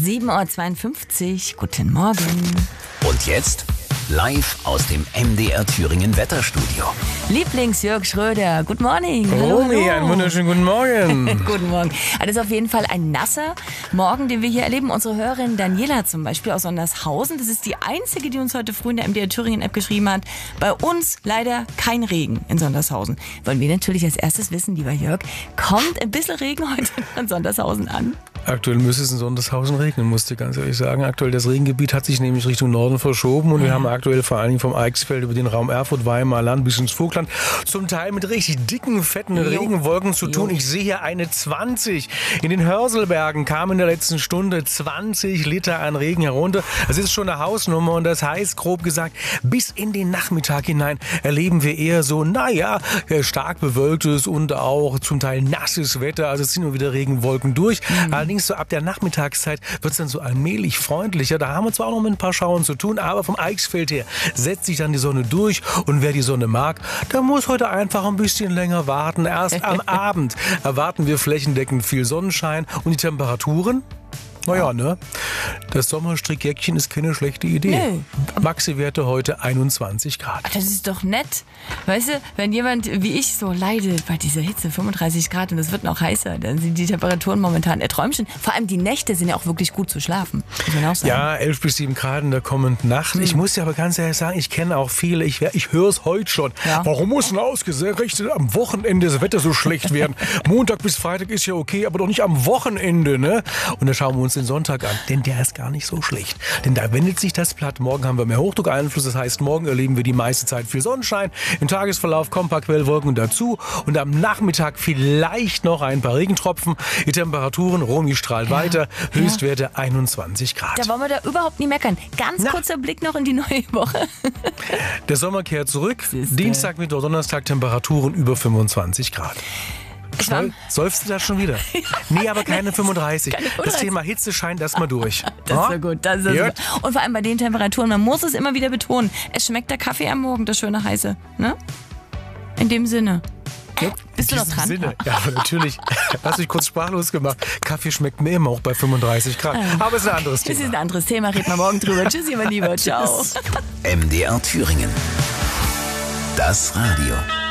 7:52 Uhr. Guten Morgen. Und jetzt live aus dem MDR Thüringen Wetterstudio. Lieblings-Jörg Schröder, good morning. Romy, einen wunderschönen guten Morgen. Guten Morgen. Das ist auf jeden Fall ein nasser Morgen, den wir hier erleben. Unsere Hörerin Daniela zum Beispiel aus Sondershausen, das ist die einzige, die uns heute früh in der MDR Thüringen App geschrieben hat. Bei uns leider kein Regen in Sondershausen. Wollen wir natürlich als erstes wissen, lieber Jörg, kommt ein bisschen Regen heute in Sondershausen an? Aktuell müsste es in Sondershausen regnen, musste ich ganz ehrlich sagen. Aktuell das Regengebiet hat sich nämlich Richtung Norden verschoben und wir haben aktuell vor allen Dingen vom Eichsfeld über den Raum Erfurt, Weimar Land bis ins Vogtland zum Teil mit richtig dicken, fetten Regenwolken zu tun. Ich sehe hier eine 20. In den Hörselbergen kam in der letzten Stunde 20 Liter an Regen herunter. Das ist schon eine Hausnummer und das heißt, grob gesagt, bis in den Nachmittag hinein erleben wir eher so, stark bewölktes und auch zum Teil nasses Wetter. Also es ziehen nur wieder Regenwolken durch. Allerdings so ab der Nachmittagszeit wird es dann so allmählich freundlicher. Da haben wir zwar auch noch mit ein paar Schauern zu tun, aber vom Eichsfeld her setzt sich dann die Sonne durch. Und wer die Sonne mag, der muss heute einfach ein bisschen länger warten. Erst am Abend erwarten wir flächendeckend viel Sonnenschein und die Temperaturen. Naja, ne? Das Sommerstrickjäckchen ist keine schlechte Idee. Nee. Maxi-Werte heute 21 Grad. Das ist doch nett. Weißt du, wenn jemand wie ich so leidet bei dieser Hitze, 35 Grad und es wird noch heißer, dann sind die Temperaturen momentan Träumchen. Vor allem die Nächte sind ja auch wirklich gut zu schlafen. Muss man auch sagen. Ja, 11 bis 7 Grad in der kommenden Nacht. Ich muss ja aber ganz ehrlich sagen, ich kenne auch viele, ich höre es heute schon. Ja. Warum muss denn ausgerechnet am Wochenende das Wetter so schlecht werden? Montag bis Freitag ist ja okay, aber doch nicht am Wochenende, ne? Und da schauen wir uns den Sonntag an, denn der ist gar nicht so schlecht. Denn da wendet sich das Blatt. Morgen haben wir mehr Hochdruckeinfluss, das heißt, morgen erleben wir die meiste Zeit viel Sonnenschein. Im Tagesverlauf kommen ein paar Quellwolken dazu und am Nachmittag vielleicht noch ein paar Regentropfen. Die Temperaturen, Romy strahlt weiter, Höchstwerte 21 Grad. Da wollen wir da überhaupt nie meckern. Ganz kurzer Blick noch in die neue Woche. Der Sommer kehrt zurück. Dienstag, Mittwoch, Donnerstag Temperaturen über 25 Grad. Säufst du das schon wieder? Nee, aber keine 35. Das Thema Hitze scheint erstmal durch. Das ist ja gut. Das ist super. Und vor allem bei den Temperaturen, man muss es immer wieder betonen, es schmeckt der Kaffee am Morgen, das schöne Heiße. Ne? In dem Sinne. Bist du noch dran? Ja, natürlich. Hast dich kurz sprachlos gemacht. Kaffee schmeckt mir immer auch bei 35 Grad. Aber es ist ein anderes Thema. Das ist ein anderes Thema, reden wir morgen drüber. Tschüssi, mein Lieber. Ciao. MDR Thüringen. Das Radio.